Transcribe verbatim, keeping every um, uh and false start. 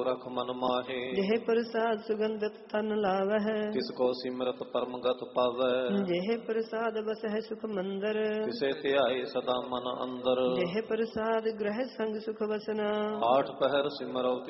रख मन माहे। जेह प्रसाद सुगंधत तन लावह। तिसको सिमरत परमगत पावै। जेह प्रसाद बसह सुख मंदर। तिसे ध्याए सदा मन अंदर। जेह प्रसाद ग्रह संग सुख वसना। आठ पहर सिमरौ